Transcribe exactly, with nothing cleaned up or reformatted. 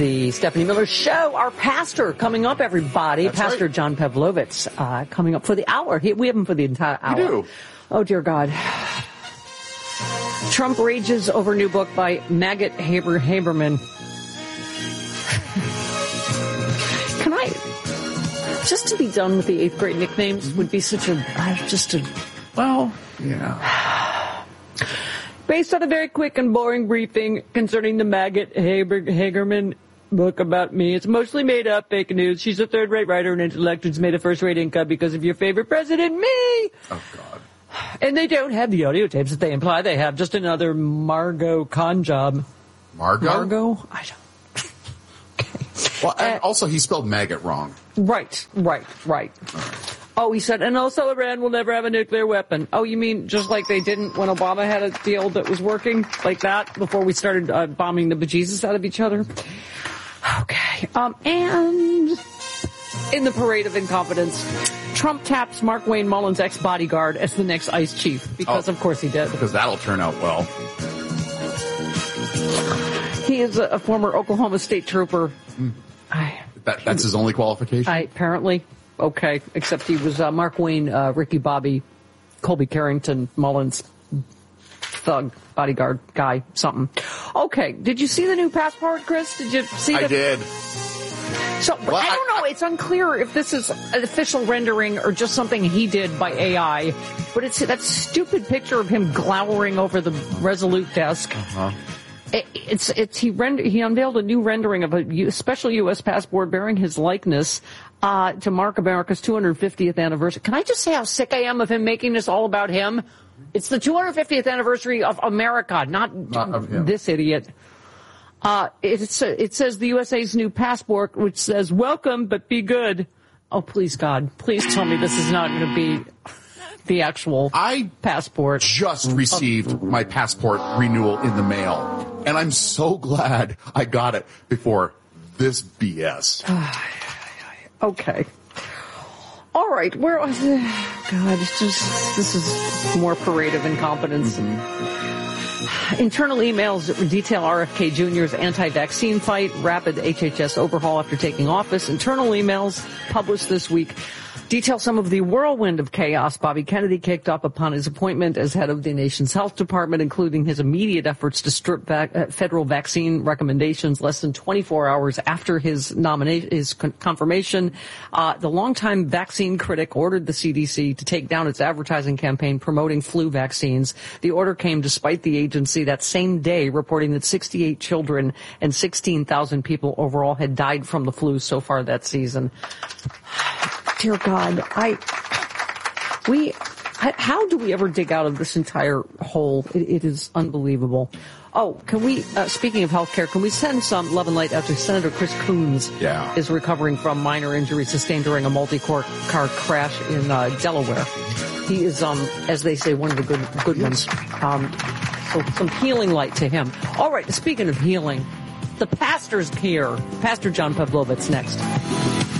The Stephanie Miller Show, our pastor coming up, everybody. That's Pastor right. John Pavlovitz uh, coming up for the hour. He, we have him for the entire hour. We do. Oh, dear God. Trump rages over new book by Maggot Haber Haberman. Can I, just to be done with the eighth grade nicknames would be such a, uh, just a, Well, yeah. based on a very quick and boring briefing concerning the Maggot Haber Hagerman book about me. It's mostly made up, fake news. She's a third-rate writer and intellect who's made a first-rate income because of your favorite president, me. Oh, God. And they don't have the audio tapes that they imply they have. Just another Margot con job. Margot? Margot? I don't. Okay. Well, and Uh, also he spelled maggot wrong. Right, right, right. Oh, he said, and also Iran will never have a nuclear weapon. Oh, you mean just like they didn't when Obama had a deal that was working like that before we started uh, bombing the bejesus out of each other? Okay. Um, and in the parade of incompetence, Trump taps Mark Wayne Mullins' ex-bodyguard as the next ICE chief, because Oh. of course he did. Because that'll turn out well. He is a, a former Oklahoma State trooper. Mm. I, That, that's his only qualification? I apparently, okay, except he was uh, Mark Wayne, uh, Ricky Bobby, Colby Carrington, Mullins, thug, bodyguard, guy, something. Okay, did you see the new passport, Chris? Did you see I the... did. So, Well, I don't I- know, it's unclear if this is an official rendering or just something he did by A I, but it's that stupid picture of him glowering over the Resolute desk. Uh-huh. It, it's, it's, he render, he unveiled a new rendering of a U, special U S passport bearing his likeness, uh, to mark America's two hundred fiftieth anniversary. Can I just say how sick I am of him making this all about him? It's the two hundred fiftieth anniversary of America, not, Not of him. this idiot. Uh, it's, it says the U S A's new passport, which says, welcome, but be good. Oh, please, God, please tell me this is not going to be the actual I passport. just received my passport renewal in the mail, and I'm so glad I got it before this B S. Okay. All right. Where was God, it's just, this is more parade of incompetence. Internal emails detail R F K Junior's anti-vaccine fight, rapid H H S overhaul after taking office. Internal emails published this week detail some of the whirlwind of chaos Bobby Kennedy kicked up upon his appointment as head of the nation's health department, including his immediate efforts to strip back uh, federal vaccine recommendations less than twenty-four hours after his nomination, his con- confirmation. Uh, the longtime vaccine critic ordered the C D C to take down its advertising campaign promoting flu vaccines. The order came despite the agency that same day reporting that sixty-eight children and sixteen thousand people overall had died from the flu so far that season. Dear God, I, we, I, how do we ever dig out of this entire hole? It, it is unbelievable. Oh, can we, uh, speaking of healthcare, can we send some love and light out to Senator Chris Coons? Yeah. Is recovering from minor injuries sustained during a multi-car car crash in uh, Delaware. He is, um, as they say, one of the good, good ones. Um, so some healing light to him. All right, speaking of healing, the pastor's here. Pastor John Pavlovitz next.